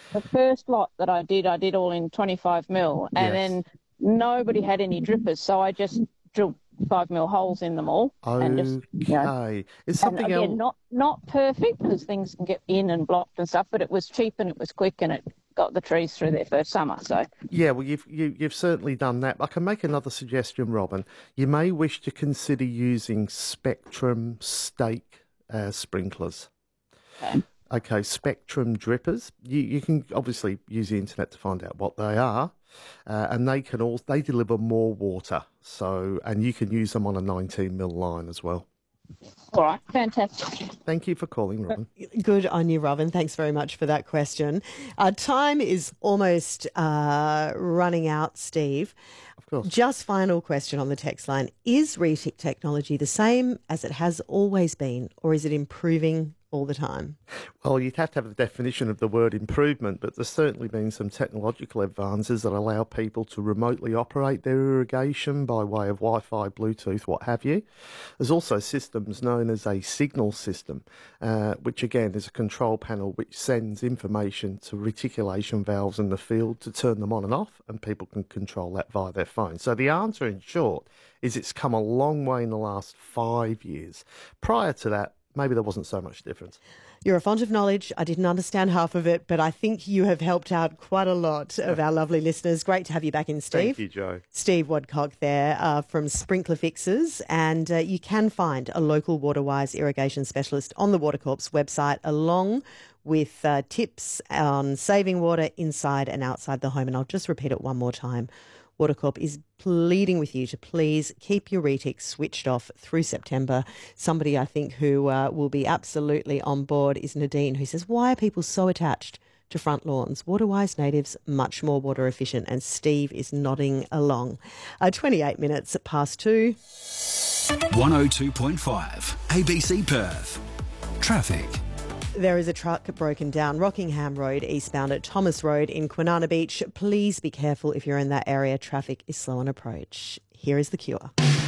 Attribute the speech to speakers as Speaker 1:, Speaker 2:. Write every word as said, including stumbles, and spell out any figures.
Speaker 1: The first lot that I did, I did all in twenty-five mil, and
Speaker 2: Yes.
Speaker 1: then nobody had any drippers, so I just drilled five mil holes in them all, and just you know.
Speaker 2: Okay. Is
Speaker 1: And
Speaker 2: something
Speaker 1: again,
Speaker 2: else?
Speaker 1: not not perfect because things can get in and blocked and stuff, but it was cheap and it was quick and it got the trees through their first summer. So
Speaker 2: Yeah, well, you've you, you've certainly done that. I can make another suggestion, Robin. You may wish to consider using Spectrum stake uh, sprinklers.
Speaker 1: okay.
Speaker 2: Okay, Spectrum drippers. You you can obviously use the internet to find out what they are, uh, and they can all they deliver more water. So, and you can use them on a nineteen mil line as well.
Speaker 1: All right, fantastic.
Speaker 2: Thank you for calling, Robin.
Speaker 3: Good on you, Robin. Thanks very much for that question. Uh, time is almost uh, running out, Steve.
Speaker 2: Of course.
Speaker 3: Just final question on the text line. Is RETIC technology the same as it has always been, or is it improving all the time?
Speaker 2: Well, you'd have to have the definition of the word improvement, but there's certainly been some technological advances that allow people to remotely operate their irrigation by way of Wi-Fi, Bluetooth, what have you. There's also systems known as a signal system, uh, which again is a control panel which sends information to reticulation valves in the field to turn them on and off, and people can control that via their phone. So the answer, in short, is it's come a long way in the last five years. Prior to that, maybe there wasn't so much difference.
Speaker 3: You're a font of knowledge. I didn't understand half of it, but I think you have helped out quite a lot of our lovely listeners. Great to have you back in, Steve.
Speaker 2: Thank you, Joe.
Speaker 3: Steve Wadcock there uh, from Sprinkler Fixers. And uh, you can find a local Waterwise irrigation specialist on the Watercorp's website, along with uh, tips on saving water inside and outside the home. And I'll just repeat it one more time. Watercorp is pleading with you to please keep your RETIC switched off through September. Somebody I think who uh, will be absolutely on board is Nadine, who says, why are people so attached to front lawns? Waterwise natives, much more water efficient. And Steve is nodding along. Uh, twenty-eight minutes past two.
Speaker 4: one oh two point five A B C Perth. Traffic.
Speaker 3: There is a truck broken down Rockingham Road eastbound at Thomas Road in Kwinana Beach. Please be careful if you're in that area. Traffic is slow on approach. Here is The Cure.